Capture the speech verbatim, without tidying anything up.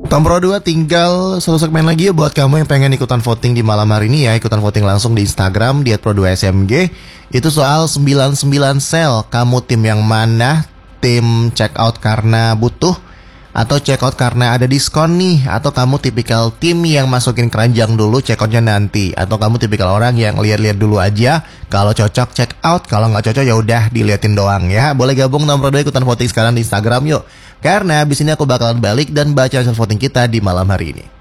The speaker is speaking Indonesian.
Tom Pro dua tinggal satu segmen lagi ya buat kamu yang pengen ikutan voting di malam hari ini ya. Ikutan voting langsung di Instagram di et pro dua S M G. Itu soal sembilan puluh sembilan sale. Kamu tim yang mana? Tim check out karena butuh atau check out karena ada diskon nih? Atau kamu tipikal tim yang masukin keranjang dulu, check outnya nanti? Atau kamu tipikal orang yang lihat-lihat dulu aja, kalau cocok check out, kalau nggak cocok ya udah diliatin doang ya. Boleh gabung nomor dua ikutan voting sekarang di Instagram yuk. Karena abis ini aku bakalan balik dan baca hasil voting kita di malam hari ini.